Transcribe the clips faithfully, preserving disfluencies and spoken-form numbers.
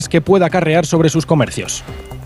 que pueda acarrear sobre sus comercios.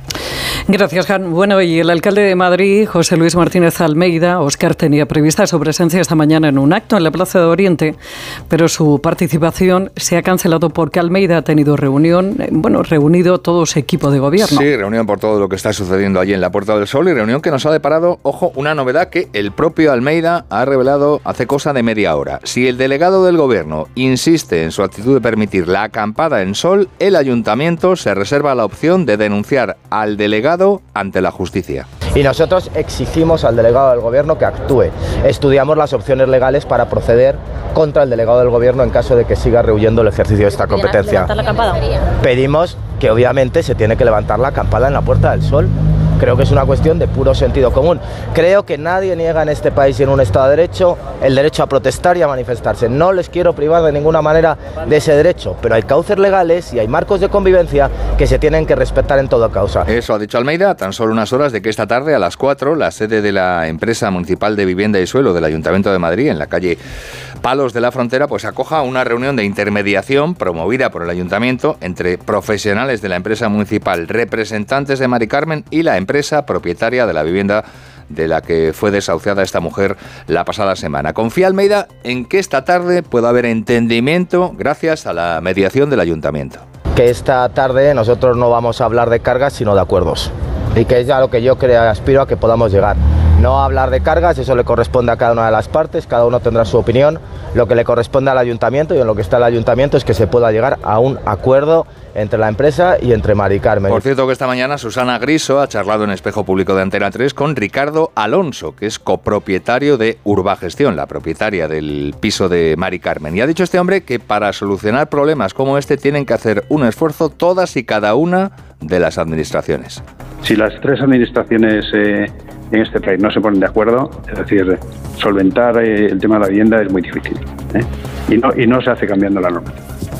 Gracias, Jan. Bueno, y el alcalde de Madrid, José Luis Martínez Almeida, Óscar, tenía prevista su presencia esta mañana en un acto en la Plaza de Oriente, pero su participación se ha cancelado porque Almeida ha tenido reunión, bueno, reunido todo su equipo de gobierno. Sí, reunión por todo lo que está sucediendo allí en la Puerta del Sol y reunión que nos ha deparado, ojo, una novedad que el propio Almeida ha revelado hace cosa de media hora. Si el delegado del gobierno insiste en su actitud de permitir la acampada en Sol, el ayuntamiento se reserva la opción de denunciar al delegado ante la justicia. Y nosotros exigimos al delegado del gobierno que actúe. Estudiamos las opciones legales para proceder contra el delegado del gobierno en caso de que siga rehuyendo el ejercicio de esta competencia. ¿Levantar la acampada? Pedimos que obviamente se tiene que levantar la acampada en la Puerta del Sol. Creo que es una cuestión de puro sentido común. Creo que nadie niega en este país y en un Estado de Derecho el derecho a protestar y a manifestarse. No les quiero privar de ninguna manera de ese derecho, pero hay cauces legales y hay marcos de convivencia que se tienen que respetar en toda causa. Eso ha dicho Almeida a tan solo unas horas de que esta tarde a las cuatro la sede de la empresa municipal de vivienda y suelo del Ayuntamiento de Madrid, en la calle Palos de la Frontera, pues acoja una reunión de intermediación promovida por el Ayuntamiento entre profesionales de la empresa municipal, representantes de Mari Carmen y la empresa propietaria de la vivienda de la que fue desahuciada esta mujer la pasada semana. Confía Almeida en que esta tarde pueda haber entendimiento gracias a la mediación del Ayuntamiento. Que esta tarde nosotros no vamos a hablar de cargas, sino de acuerdos. Y que es a lo que yo creo, aspiro a que podamos llegar. No hablar de cargas, eso le corresponde a cada una de las partes, cada uno tendrá su opinión. Lo que le corresponde al ayuntamiento y en lo que está el ayuntamiento es que se pueda llegar a un acuerdo entre la empresa y entre Mari Carmen. Por cierto que esta mañana Susana Griso ha charlado en Espejo Público de Antena tres con Ricardo Alonso, que es copropietario de Urbagestión, la propietaria del piso de Mari Carmen. Y ha dicho este hombre que para solucionar problemas como este tienen que hacer un esfuerzo todas y cada una de las administraciones. Si las tres administraciones eh, en este país no se ponen de acuerdo, es decir, solventar eh, el tema de la vivienda es muy difícil, ¿eh? y, no, y no se hace cambiando la norma.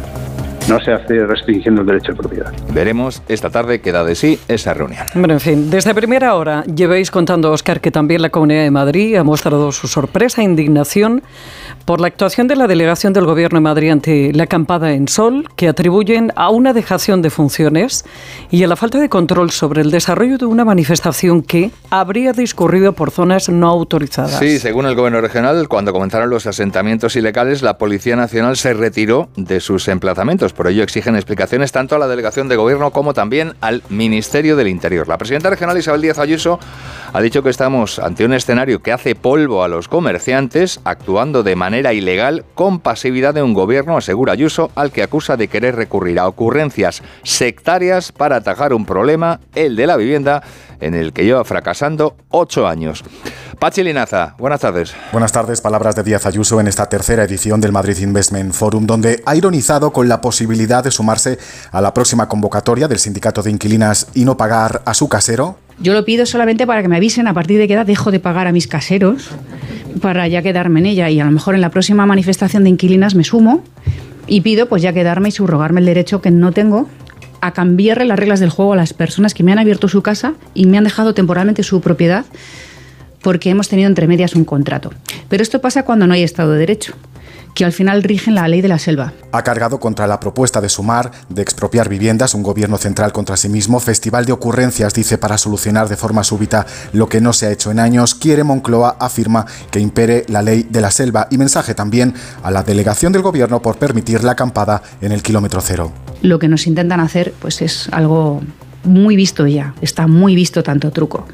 No se hace restringiendo el derecho de propiedad. Veremos esta tarde qué da de sí esa reunión. Bueno, en fin, desde primera hora llevéis contando, Óscar, que también la Comunidad de Madrid ha mostrado su sorpresa e indignación por la actuación de la delegación del Gobierno de Madrid ante la acampada en Sol, que atribuyen a una dejación de funciones y a la falta de control sobre el desarrollo de una manifestación que habría discurrido por zonas no autorizadas. Sí, según el Gobierno regional, cuando comenzaron los asentamientos ilegales, la Policía Nacional se retiró de sus emplazamientos. Por ello exigen explicaciones tanto a la delegación de gobierno como también al Ministerio del Interior. La presidenta regional Isabel Díaz Ayuso ha dicho que estamos ante un escenario que hace polvo a los comerciantes, actuando de manera ilegal con pasividad de un gobierno, asegura Ayuso, al que acusa de querer recurrir a ocurrencias sectarias para atajar un problema, el de la vivienda, en el que lleva fracasando ocho años. Pachi Linaza, buenas tardes. Buenas tardes, palabras de Díaz Ayuso en esta tercera edición del Madrid Investment Forum, donde ha ironizado con la posibilidad de sumarse a la próxima convocatoria del sindicato de inquilinas y no pagar a su casero. Yo lo pido solamente para que me avisen a partir de qué edad dejo de pagar a mis caseros, para ya quedarme en ella, y a lo mejor en la próxima manifestación de inquilinas me sumo y pido pues ya quedarme y subrogarme el derecho que no tengo a cambiarle las reglas del juego a las personas que me han abierto su casa y me han dejado temporalmente su propiedad porque hemos tenido entre medias un contrato. Pero esto pasa cuando no hay Estado de Derecho, que al final rigen la ley de la selva. Ha cargado contra la propuesta de Sumar, de expropiar viviendas, un gobierno central contra sí mismo, festival de ocurrencias, dice, para solucionar de forma súbita lo que no se ha hecho en años. Quiere Moncloa, afirma, que impere la ley de la selva. Y mensaje también a la delegación del gobierno por permitir la acampada en el kilómetro cero. Lo que nos intentan hacer pues es algo muy visto ya, está muy visto tanto truco.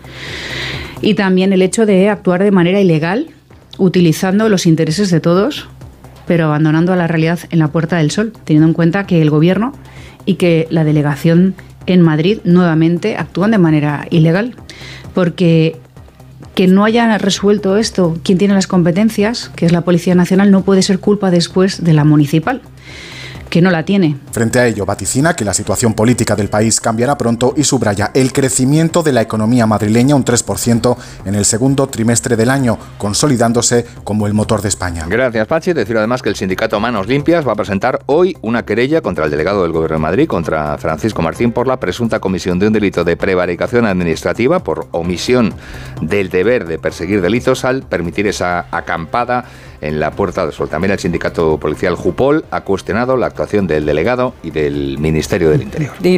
Y también el hecho de actuar de manera ilegal, utilizando los intereses de todos, pero abandonando a la realidad en la Puerta del Sol, teniendo en cuenta que el gobierno y que la delegación en Madrid nuevamente actúan de manera ilegal. Porque que no hayan resuelto esto quien tiene las competencias, que es la Policía Nacional, no puede ser culpa después de la municipal, que no la tiene. Frente a ello, vaticina que la situación política del país cambiará pronto y subraya el crecimiento de la economía madrileña, un tres por ciento en el segundo trimestre del año, consolidándose como el motor de España. Gracias, Pachi. Decir además que el sindicato Manos Limpias va a presentar hoy una querella contra el delegado del Gobierno de Madrid, contra Francisco Martín, por la presunta comisión de un delito de prevaricación administrativa por omisión del deber de perseguir delitos al permitir esa acampada en la Puerta del Sol. También el sindicato policial Jupol ha cuestionado la actuación del delegado y del Ministerio del Interior.